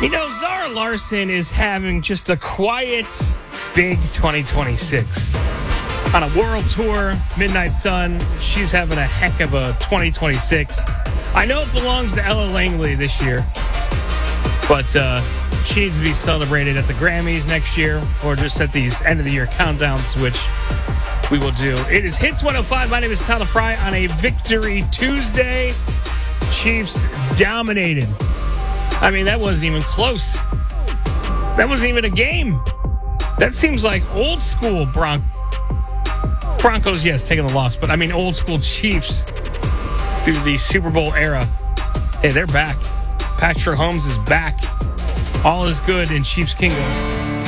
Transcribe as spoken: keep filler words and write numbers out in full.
You know, Zara Larson is having just a quiet, big twenty twenty-six. On a world tour, Midnight Sun, she's having a heck of a twenty twenty-six. I know it belongs to Ella Langley this year, but uh, she needs to be celebrated at the Grammys next year or just at these end-of-the-year countdowns, which we will do. It is Hits one oh five. My name is Tyler Fry on a Victory Tuesday. Chiefs dominated. I mean, that wasn't even close. That wasn't even a game. That seems like old school Bron- Broncos, yes, taking the loss. But, I mean, old school Chiefs through the Super Bowl era. Hey, they're back. Patrick Mahomes is back. All is good in Chiefs Kingdom.